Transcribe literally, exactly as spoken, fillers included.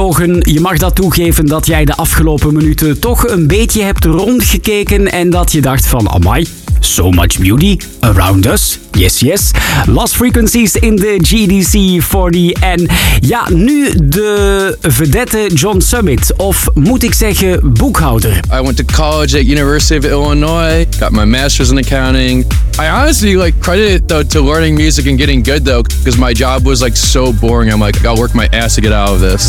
Je mag dat toegeven dat jij de afgelopen minuten toch een beetje hebt rondgekeken en dat je dacht van, amai, so much beauty around us. Yes, yes. Lost Frequencies in de G D C veertig. En ja, nu de vedette John Summit. Of moet ik zeggen, boekhouder. I went to college at University of Illinois. Got my master's in accounting. I honestly like credit it though to learning music and getting good though, because my job was like so boring. I'm like, I'll work my ass to get out of this.